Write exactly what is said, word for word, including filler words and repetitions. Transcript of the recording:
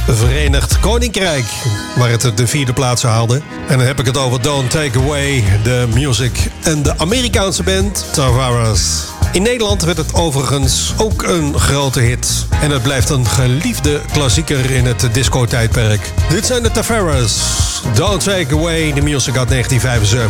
Verenigd Koninkrijk, waar het de vierde plaats haalde. En dan heb ik het over Don't Take Away the Music en de Amerikaanse band Tavares. In Nederland werd het overigens ook een grote hit. En het blijft een geliefde klassieker in het disco-tijdperk. Dit zijn de Tavares. Don't Take Away the Music uit negentien vijfenzeventig.